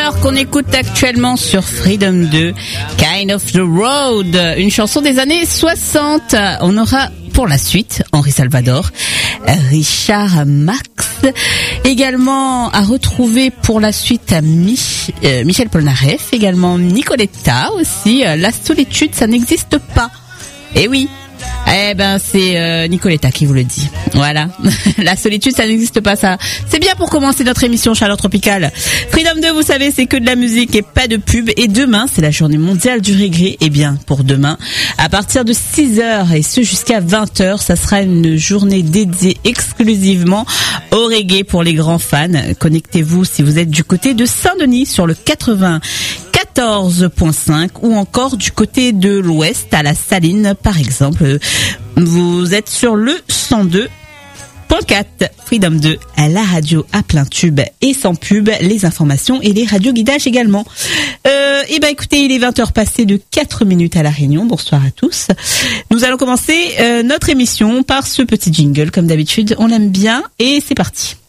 Summer qu'on écoute actuellement sur Freedom 2, Kind of the Road, une chanson des années 60. On aura pour la suite Henri Salvador, Richard Marx, également à retrouver pour la suite Michel Polnareff, également Nicoletta aussi. La solitude, ça n'existe pas. Eh oui. Eh ben c'est Nicoletta qui vous le dit. Voilà. La solitude, ça n'existe pas, ça. C'est bien pour commencer notre émission Chaleur Tropicale. Freedom 2, vous savez, c'est que de la musique et pas de pub. Et demain, c'est la journée mondiale du reggae. Eh bien, pour demain, à partir de 6h et ce jusqu'à 20h, ça sera une journée dédiée exclusivement au reggae pour les grands fans. Connectez-vous si vous êtes du côté de Saint-Denis sur le 94.5 ou encore du côté de l'Ouest à la Saline par exemple. Vous êtes sur le 102.4 Freedom 2 à la radio à plein tube et sans pub, les informations et les radioguidages également. Et ben écoutez, il est 20h passé de 4 minutes à La Réunion. Bonsoir à tous. Nous allons commencer notre émission par ce petit jingle comme d'habitude. On l'aime bien et c'est parti.